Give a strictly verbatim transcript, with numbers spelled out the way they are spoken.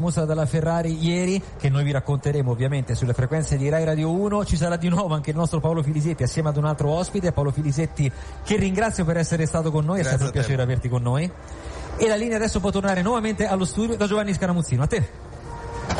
famosa dalla Ferrari ieri, che noi vi racconteremo ovviamente sulle frequenze di Rai Radio uno. Ci sarà di nuovo anche il nostro Paolo Filisetti assieme ad un altro ospite, Paolo Filisetti, che ringrazio per essere stato con noi. Grazie, è stato un piacere averti con noi. E la linea adesso può tornare nuovamente allo studio da Giovanni Scaramuzzino. A te.